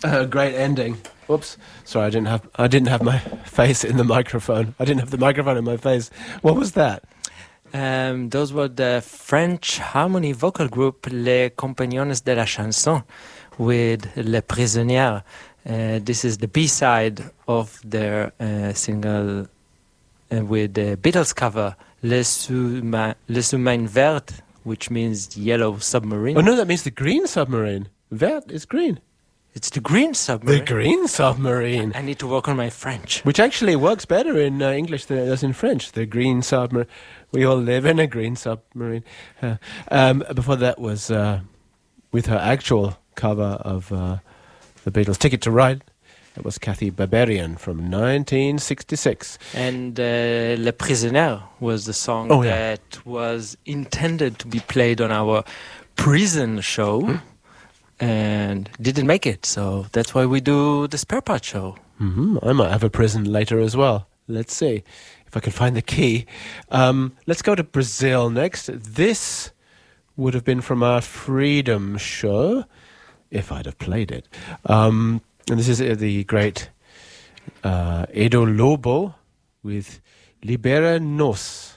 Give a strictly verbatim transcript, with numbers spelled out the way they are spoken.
Uh, great ending. Whoops. Sorry, I didn't have I didn't have my face in the microphone. I didn't have the microphone in my face. What was that? Um, those were the French harmony vocal group Les Compagnons de la Chanson with Les Prisonnières. Uh, this is the B-side of their uh, single uh, with the Beatles cover Le Sous-Main, Le Sous-Main Vert, which means yellow submarine. Oh no, that means the green submarine. Vert is green. It's the green submarine. The green submarine. I need to work on my French. Which actually works better in uh, English than it does in French. The green submarine. We all live in a green submarine. Uh, um, before that was uh, with her actual cover of uh, the Beatles' Ticket to Ride. It was Kathy Barbarian from nineteen sixty-six. And uh, Le Prisonnier was the song oh, yeah. that was intended to be played on our prison show. Hmm? And didn't make it, so that's why we do the spare part show. Mm-hmm. I might have a prison later as well. Let's see if I can find the key. Um, let's go to Brazil next. This would have been from our Freedom show, if I'd have played it. Um, and this is uh, the great uh, Edo Lobo with Libera Nos.